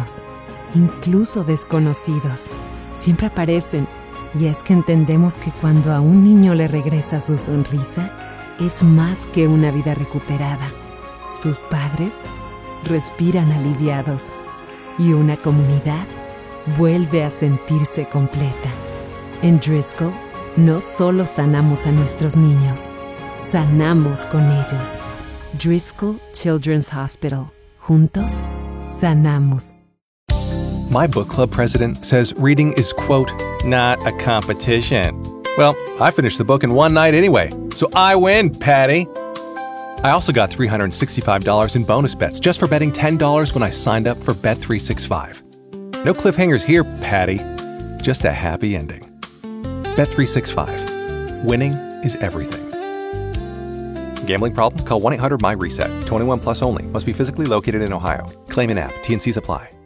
humanos, incluso desconocidos. Siempre aparecen, y es que entendemos que cuando a un niño le regresa su sonrisa, es más que una vida recuperada. Sus padres respiran aliviados y una comunidad vuelve a sentirse completa. En Driscoll, no solo sanamos a nuestros niños, sanamos con ellos. Driscoll Children's Hospital. Juntos, sanamos. My book club president says reading is, quote, not a competition. Well, I finished the book in one night anyway, so I win, Patty. I also got $365 in bonus bets just for betting $10 when I signed up for Bet365. No cliffhangers here, Patty. Just a happy ending. Bet365. Winning is everything. Gambling problem? Call 1-800-MY-RESET. 21 plus only. Must be physically located in Ohio. Claim in app. T&Cs apply.